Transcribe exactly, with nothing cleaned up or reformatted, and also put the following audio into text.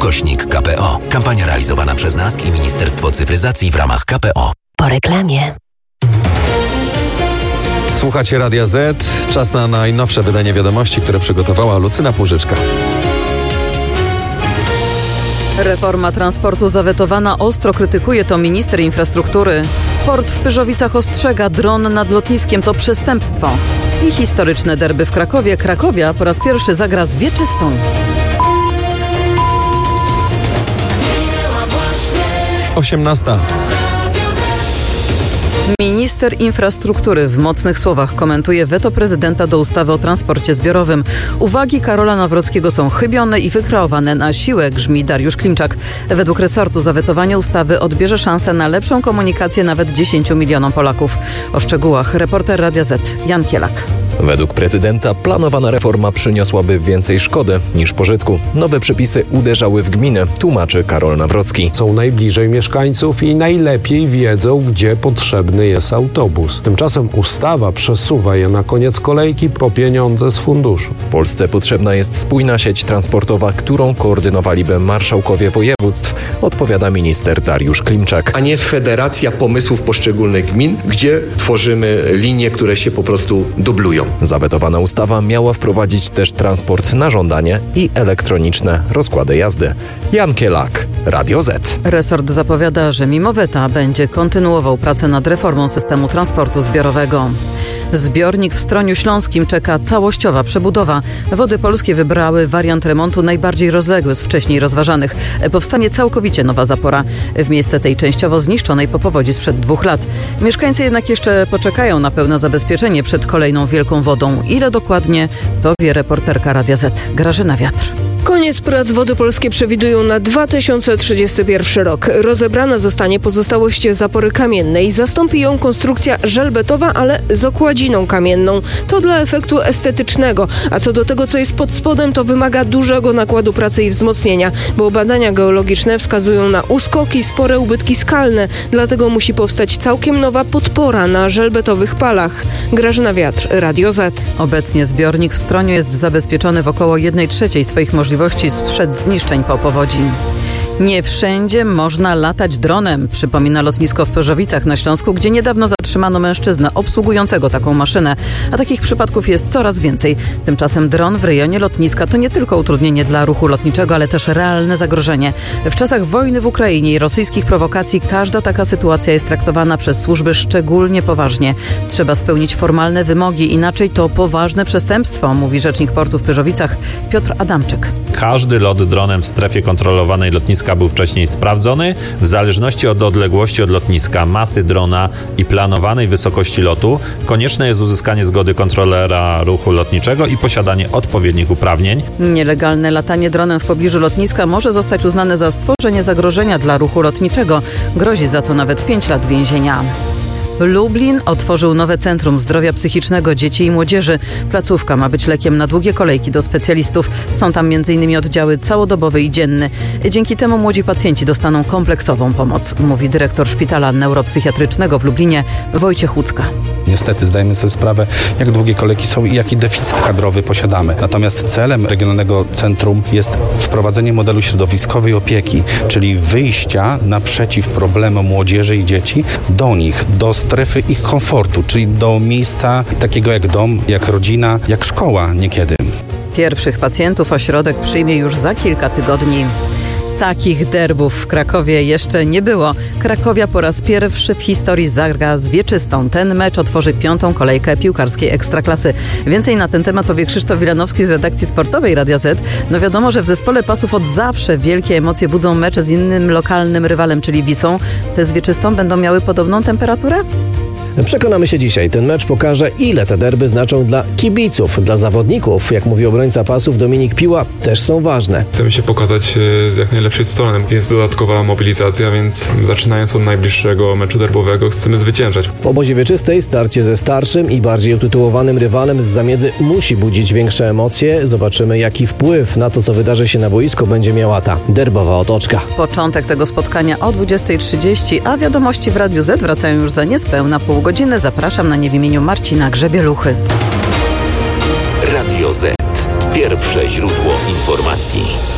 ukośnik K P O. Kampania realizowana przez N A S K i Ministerstwo Cyfryzacji w ramach K P O. Po reklamie. Słuchacie Radia Z. Czas na najnowsze wydanie wiadomości, które przygotowała Lucyna Płużyczka. Reforma transportu zawetowana, ostro krytykuje to minister infrastruktury. Port w Pyrzowicach ostrzega, dron nad lotniskiem to przestępstwo. I historyczne derby w Krakowie. Krakowia po raz pierwszy zagra z Wieczystą. osiemnasta. Minister infrastruktury w mocnych słowach komentuje weto prezydenta do ustawy o transporcie zbiorowym. Uwagi Karola Nawrockiego są chybione i wykreowane na siłę, grzmi Dariusz Klimczak. Według resortu zawetowanie ustawy odbierze szansę na lepszą komunikację nawet dziesięciu milionom Polaków. O szczegółach reporter Radia Z Jan Kielak. Według prezydenta planowana reforma przyniosłaby więcej szkody niż pożytku. Nowe przepisy uderzały w gminy, tłumaczy Karol Nawrocki. Są najbliżej mieszkańców i najlepiej wiedzą, gdzie potrzebny jest autobus. Tymczasem ustawa przesuwa je na koniec kolejki po pieniądze z funduszu. W Polsce potrzebna jest spójna sieć transportowa, którą koordynowaliby marszałkowie województw, odpowiada minister Dariusz Klimczak. A nie federacja pomysłów poszczególnych gmin, gdzie tworzymy linie, które się po prostu dublują. Zawetowana ustawa miała wprowadzić też transport na żądanie i elektroniczne rozkłady jazdy. Jan Kielak, Radio Z. Resort zapowiada, że mimo weta będzie kontynuował pracę nad reformą systemu transportu zbiorowego. Zbiornik w Stroniu Śląskim czeka całościowa przebudowa. Wody Polskie wybrały wariant remontu najbardziej rozległy z wcześniej rozważanych. Powstanie całkowicie nowa zapora w miejsce tej częściowo zniszczonej po powodzi sprzed dwóch lat. Mieszkańcy jednak jeszcze poczekają na pełne zabezpieczenie przed kolejną wielką wodą. Ile dokładnie, to wie reporterka Radia Z Grażyna Wiatr. Koniec prac Wody Polskie przewidują na dwa tysiące trzydziesty pierwszy rok. Rozebrana zostanie pozostałość zapory kamiennej. Zastąpi ją konstrukcja żelbetowa, ale z okładziną kamienną. To dla efektu estetycznego. A co do tego, co jest pod spodem, to wymaga dużego nakładu pracy i wzmocnienia, bo badania geologiczne wskazują na uskoki, spore ubytki skalne. Dlatego musi powstać całkiem nowa podpora na żelbetowych palach. Grażyna Wiatr, Radio Z. Obecnie zbiornik w Stroniu jest zabezpieczony w około jednej trzeciej swoich możliwości sprzed zniszczeń po powodzi. Nie wszędzie można latać dronem, przypomina lotnisko w Pyrzowicach na Śląsku, gdzie niedawno zatrzymano mężczyznę obsługującego taką maszynę, a takich przypadków jest coraz więcej. Tymczasem dron w rejonie lotniska to nie tylko utrudnienie dla ruchu lotniczego, ale też realne zagrożenie. W czasach wojny w Ukrainie i rosyjskich prowokacji każda taka sytuacja jest traktowana przez służby szczególnie poważnie. Trzeba spełnić formalne wymogi, inaczej to poważne przestępstwo, mówi rzecznik portu w Pyrzowicach Piotr Adamczyk. Każdy lot dronem w strefie kontrolowanej lotniska był wcześniej sprawdzony. W zależności od odległości od lotniska, masy drona i planowanej wysokości lotu, konieczne jest uzyskanie zgody kontrolera ruchu lotniczego i posiadanie odpowiednich uprawnień. Nielegalne latanie dronem w pobliżu lotniska może zostać uznane za stworzenie zagrożenia dla ruchu lotniczego. Grozi za to nawet pięć lat więzienia. Lublin otworzył nowe Centrum Zdrowia Psychicznego Dzieci i Młodzieży. Placówka ma być lekiem na długie kolejki do specjalistów. Są tam między innymi oddziały całodobowy i dzienny. Dzięki temu młodzi pacjenci dostaną kompleksową pomoc, mówi dyrektor Szpitala Neuropsychiatrycznego w Lublinie Wojciech Łucka. Niestety zdajemy sobie sprawę, jak długie kolejki są i jaki deficyt kadrowy posiadamy. Natomiast celem Regionalnego Centrum jest wprowadzenie modelu środowiskowej opieki, czyli wyjścia naprzeciw problemom młodzieży i dzieci do nich, do strefy ich komfortu, czyli do miejsca takiego jak dom, jak rodzina, jak szkoła niekiedy. Pierwszych pacjentów ośrodek przyjmie już za kilka tygodni. Takich derbów w Krakowie jeszcze nie było. Krakowia po raz pierwszy w historii zagra z Wieczystą. Ten mecz otworzy piątą kolejkę piłkarskiej Ekstraklasy. Więcej na ten temat powie Krzysztof Wilanowski z redakcji sportowej Radia Z. No wiadomo, że w zespole Pasów od zawsze wielkie emocje budzą mecze z innym lokalnym rywalem, czyli Wisłą. Te z Wieczystą będą miały podobną temperaturę? Przekonamy się dzisiaj. Ten mecz pokaże, ile te derby znaczą dla kibiców. Dla zawodników, jak mówi obrońca Pasów Dominik Piła, też są ważne. Chcemy się pokazać z jak najlepszej strony. Jest dodatkowa mobilizacja, więc zaczynając od najbliższego meczu derbowego chcemy zwyciężać. W obozie wieczystej starcie ze starszym i bardziej utytułowanym rywalem z zamiedzy musi budzić większe emocje. Zobaczymy, jaki wpływ na to, co wydarzy się na boisku, będzie miała ta derbowa otoczka. Początek tego spotkania o dwudziestej trzydzieści, a wiadomości w Radiu Z wracają już za niespełna pół godziny. Zapraszam na nie w imieniu Marcina Grzebieluchy. Radio Z. Pierwsze źródło informacji.